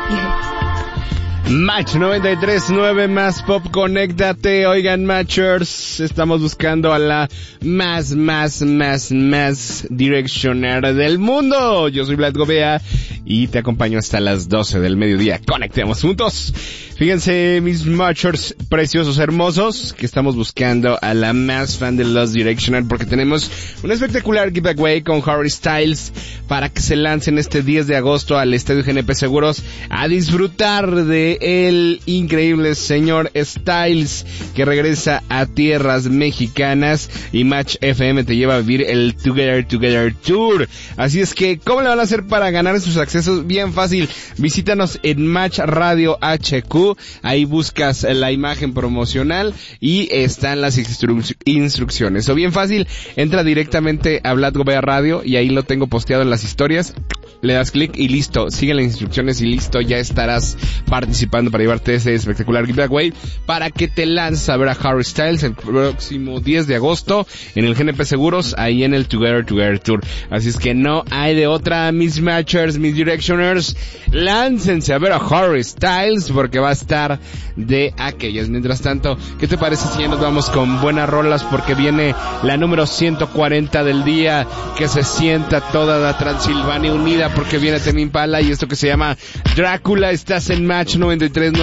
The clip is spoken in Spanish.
Match 93.9 más pop, conéctate. Oigan, Matchers, estamos buscando a la más directioner del mundo. Yo soy Vlad Gobea y te acompaño hasta las 12 del mediodía. Conectemos juntos. Fíjense, mis Matchers preciosos, hermosos, que estamos buscando a la más fan de Lost Directional porque tenemos un espectacular giveaway con Harry Styles para que se lancen este 10 de agosto al Estadio GNP Seguros a disfrutar de el increíble señor Styles que regresa a tierras mexicanas y Match FM te lleva a vivir el Together Tour. Así es que, ¿cómo le van a hacer para ganar sus accesos? Bien fácil, visítanos en Match Radio HQ, ahí buscas la imagen promocional y están las instrucciones. O bien fácil, entra directamente a Vlad Gobea Radio y ahí lo tengo posteado en las historias. Le das clic y listo, sigue las instrucciones y listo, ya estarás participando para llevarte ese espectacular giveaway para que te lances a ver a Harry Styles el próximo 10 de agosto en el GNP Seguros, ahí en el Together Tour. Así es que no hay de otra, mis Matchers, mis Directioners, láncense a ver a Harry Styles porque va a estar de aquellas. Mientras tanto, ¿qué te parece si ya nos vamos con buenas rolas? Porque viene la número 140 del día, que se sienta toda la Transilvania unida porque viene Tame Impala y esto que se llama Drácula. Estás en Match 93.